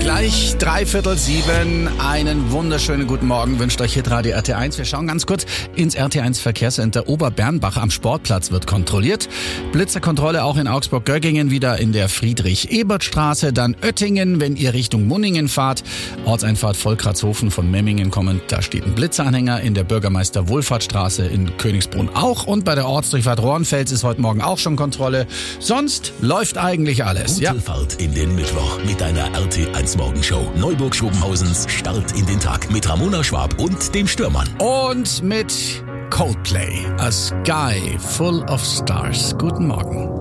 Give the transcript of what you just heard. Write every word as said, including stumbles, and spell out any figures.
Gleich dreiviertel sieben. Einen wunderschönen guten Morgen wünscht euch Hitradio R T eins. Wir schauen ganz kurz ins R T eins Verkehrscenter Oberbernbach. Am Sportplatz wird kontrolliert. Blitzerkontrolle auch in Augsburg-Göggingen, wieder in der Friedrich-Ebert-Straße. Dann Oettingen, wenn ihr Richtung Munningen fahrt. Ortseinfahrt Volkratshofen von Memmingen kommend. Da steht ein Blitzeranhänger. In der Bürgermeister-Wohlfahrtstraße in Königsbrunn auch. Und bei der Ortsdurchfahrt Rohrenfels ist heute Morgen auch schon Kontrolle. Sonst läuft eigentlich alles. Gute Ja. Fahrt in den Mittwoch mit deiner R T eins Morgenshow. Neuburg-Schobenhausens Start in den Tag mit Ramona Schwab und dem Stürmann. Und mit Coldplay, A Sky Full of Stars. Guten Morgen.